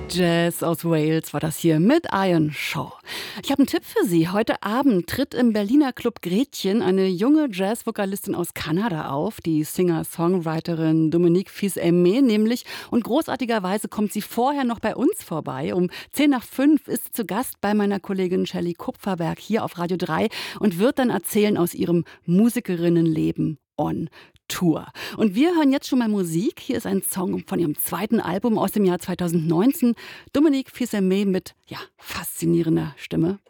Jazz aus Wales war das hier mit Ian Shaw. Ich habe einen Tipp für Sie. Heute Abend tritt im Berliner Club Gretchen eine junge Jazzvokalistin aus Kanada auf, die Singer-Songwriterin Dominique Fils-Aimé nämlich. Und großartigerweise kommt sie vorher noch bei uns vorbei. Um 10:05 ist sie zu Gast bei meiner Kollegin Shelley Kupferberg hier auf Radio 3 und wird dann erzählen aus ihrem Musikerinnenleben on Tour. Und wir hören jetzt schon mal Musik. Hier ist ein Song von ihrem zweiten Album aus dem Jahr 2019. Dominique Fils-Aimé mit faszinierender Stimme.